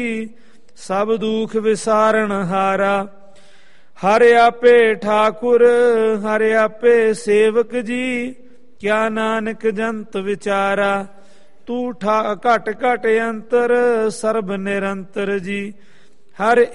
ਸਭ ਦੁਖ ਵਿਸਾਰਨ ਹਾਰਾ। ਹਰ ਆਪੇ ਠਾਕੁਰ ਹਰ ਆਪੇ ਸੇਵਕ ਜੀ, ਕਿਆ ਨਾਨਕ ਜੰਤ ਵਿਚਾਰਾ। ਤੂੰ ਘਟ ਘਟ ਅੰਤਰ ਸਰਬ ਨਿਰੰਤਰ ਜੀ। ਹਰ